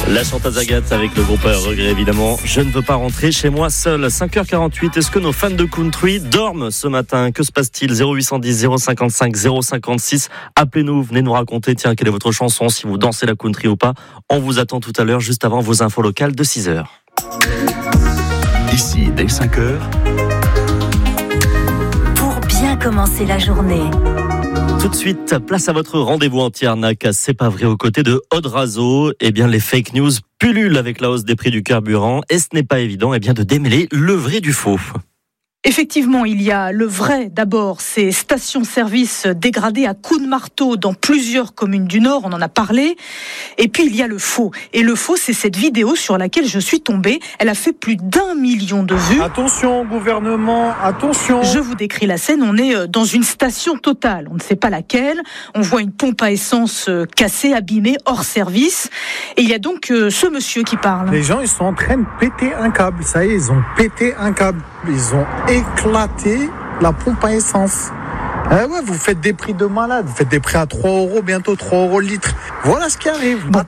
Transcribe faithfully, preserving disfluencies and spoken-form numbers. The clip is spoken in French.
La chanteuse Agathe avec le groupe Regret évidemment. Je ne veux pas rentrer chez moi seul. cinq heures quarante-huit. Est-ce que nos fans de country dorment ce matin? Que se passe-t-il? zéro huit cent dix, zéro cinquante-cinq, zéro cinquante-six. Appelez-nous, venez nous raconter. Tiens, quelle est votre chanson? Si vous dansez la country ou pas. On vous attend tout à l'heure, juste avant vos infos locales de six heures. Ici, dès cinq heures. Pour bien commencer la journée. Tout de suite, place à votre rendez-vous anti-arnaque à C'est pas vrai aux côtés de Aude Razo. Eh bien, les fake news pullulent avec la hausse des prix du carburant et ce n'est pas évident eh bien, de démêler le vrai du faux. Effectivement, il y a le vrai d'abord, ces stations-service dégradées à coups de marteau dans plusieurs communes du Nord, on en a parlé. Et puis il y a le faux. Et le faux, c'est cette vidéo sur laquelle je suis tombée. Elle a fait plus d'un million de vues. Attention, gouvernement, attention. Je vous décris la scène, on est dans une station Total, on ne sait pas laquelle. On voit une pompe à essence cassée, abîmée, hors service. Et il y a donc ce monsieur qui parle. Les gens, ils sont en train de péter un câble. Ça y est, ils ont pété un câble. Ils ont éclaté la pompe à essence. Eh ouais, vous faites des prix de malade. Vous faites des prix à trois euros, bientôt trois euros le litre. Voilà ce qui arrive. Bon,